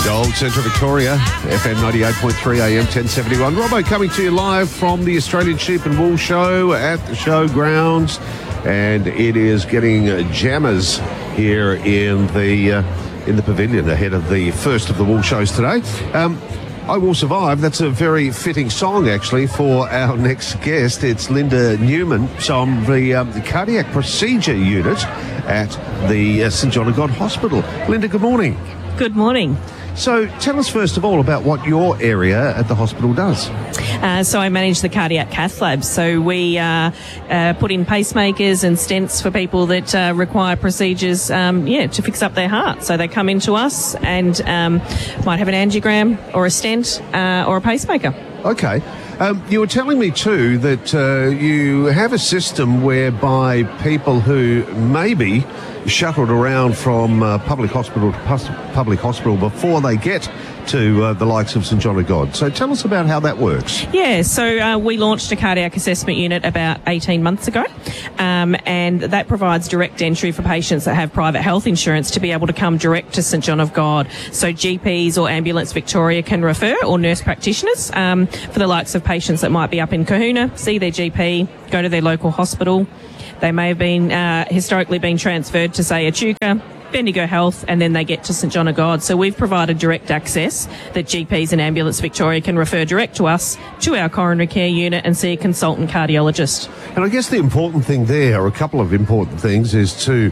Gold Central Victoria, FM 98.3 AM 1071. Robbo coming to you live from the Australian Sheep and Wool Show at the showgrounds, and it is getting jammers here in the pavilion ahead of the first of the wool shows today. I Will Survive, that's a very fitting song actually for our next guest. It's Linda Newman, from the cardiac procedure unit at the St John of God Hospital. Linda, good morning. Good morning. So tell us first of all about what your area at the hospital does. So I manage the cardiac cath lab. So we put in pacemakers and stents for people that require procedures, to fix up their heart. So they come into us and might have an angiogram or a stent or a pacemaker. Okay. You were telling me too that you have a system whereby people who may be shuttled around from public hospital to public hospital before they get to the likes of St John of God. So tell us about how that works. Yeah, so we launched a cardiac assessment unit about 18 months ago, and that provides direct entry for patients that have private health insurance to be able to come direct to St John of God. So GPs or Ambulance Victoria can refer, or nurse practitioners, for the likes of patients that might be up in Kahuna, see their GP, go to their local hospital. They may have been historically been transferred to, say, Echuca, Bendigo Health, and then they get to St John of God. So we've provided direct access that GPs and Ambulance Victoria can refer direct to us, to our coronary care unit, and see a consultant cardiologist. And I guess the important thing there, or a couple of important things, is to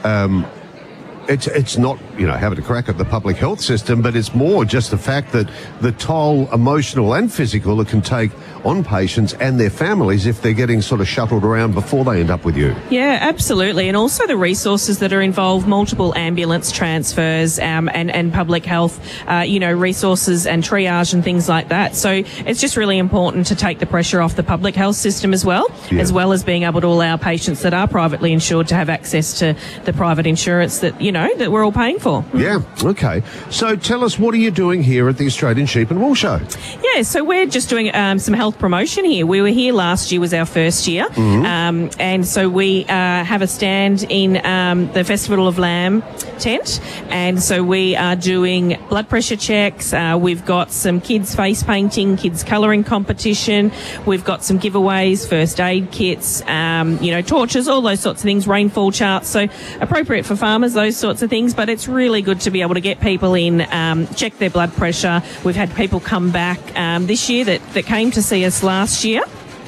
it's not, having a crack at the public health system, but it's more just the fact that the toll, emotional and physical, it can take on patients and their families if they're getting sort of shuttled around before they end up with you. Yeah, absolutely. And also the resources that are involved, multiple ambulance transfers and public health, resources and triage and things like that. So it's just really important to take the pressure off the public health system as well as being able to allow patients that are privately insured to have access to the private insurance that, that we're all paying for. Yeah, okay. So tell us, what are you doing here at the Australian Sheep and Wool Show? Yeah, so we're just doing some health promotion here. We were here last year, was our first year. Mm-hmm. And so we have a stand in the Festival of Lamb tent. And so we are doing blood pressure checks. We've got some kids face painting, kids colouring competition. We've got some giveaways, first aid kits, torches, all those sorts of things, rainfall charts. So appropriate for farmers, those sorts of things. But it's really good to be able to get people in, check their blood pressure. We've had people come back this year that came to see us last year.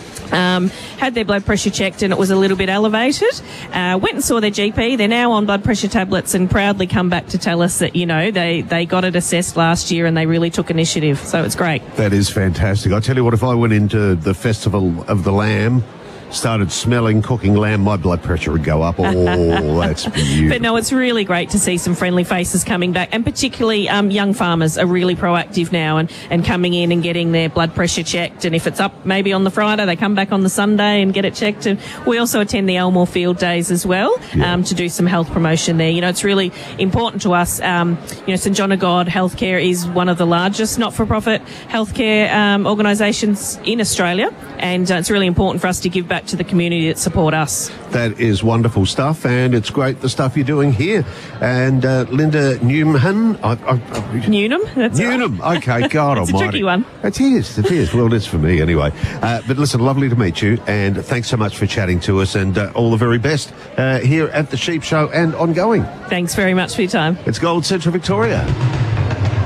Had their blood pressure checked and it was a little bit elevated. Went and saw their GP. They're now on blood pressure tablets and proudly come back to tell us that, they got it assessed last year and they really took initiative. So it's great. That is fantastic. I tell you what, if I went into the Festival of the Lamb, started smelling cooking lamb, my blood pressure would go up. Oh, that's beautiful. But no, it's really great to see some friendly faces coming back, and particularly young farmers are really proactive now and coming in and getting their blood pressure checked. And if it's up maybe on the Friday, they come back on the Sunday and get it checked. And we also attend the Elmore Field Days as well to do some health promotion there. It's really important to us. St John of God Healthcare is one of the largest not-for-profit healthcare organisations in Australia, and it's really important for us to give back to the community that support us. That is wonderful stuff, and it's great the stuff you're doing here. And Linda Newman, Newnham, that's Newnham. Right. Okay, God it's almighty. A tricky one. It is. Well, it's for me anyway. But listen, lovely to meet you, and thanks so much for chatting to us, and all the very best here at the Sheep Show and ongoing. Thanks very much for your time. It's Gold Central Victoria.